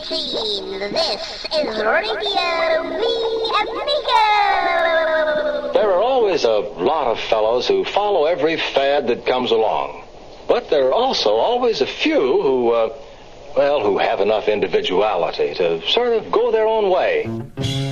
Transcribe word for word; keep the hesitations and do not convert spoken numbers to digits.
nineteen. This is Radio V Amigo. There are always a lot of fellows who follow every fad that comes along. But there are also always a few who, uh, well, who have enough individuality to sort of go their own way.